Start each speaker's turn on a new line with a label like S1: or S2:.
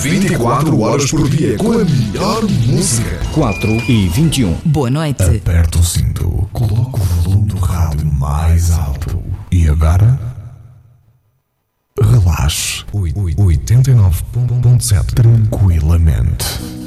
S1: 24 horas por dia com a melhor música.
S2: 4h21.
S3: Boa noite.
S1: Aperta o cinto, coloca o volume do rádio mais alto. E agora? Relaxe. 89.7 tranquilamente.